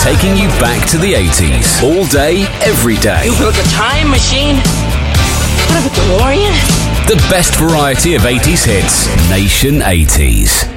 taking you back to the 80s. All day, every day. You built a time machine? What about DeLorean? The best variety of 80s hits. Nation 80s.